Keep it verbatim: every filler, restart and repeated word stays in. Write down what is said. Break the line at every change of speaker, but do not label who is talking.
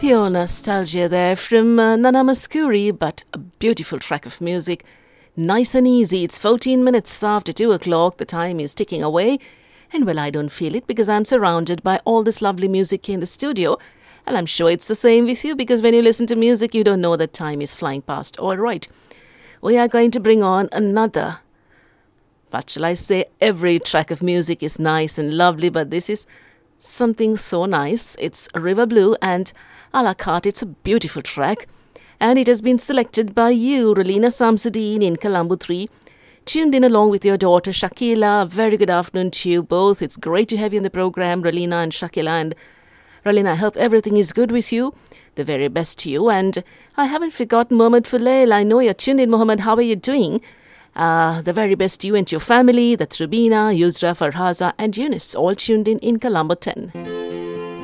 Pure nostalgia there from uh, Nana Mouskouri, but a beautiful track of music. Nice and easy. It's fourteen minutes after two o'clock. The time is ticking away. And well, I don't feel it because I'm surrounded by all this lovely music in the studio. And I'm sure it's the same with you because when you listen to music, you don't know that time is flying past. All right. We are going to bring on another. What shall I say? Every track of music is nice and lovely, but this is something so nice. It's River Blue and a la carte. It's a beautiful track. And it has been selected by you, Relina Samsudeen in Colombo three. Tuned in along with your daughter, Shakila. Very good afternoon to you both. It's great to have you in the program, Relina and Shakila. And Relina, I hope everything is good with you. The very best to you. And I haven't forgotten Mohammed Fulail. I know you're tuned in, Mohammed. How are you doing? Uh, the very best to you and to your family. That's Rubina, Yusra, Farhaza and Eunice, all tuned in in Colombo ten.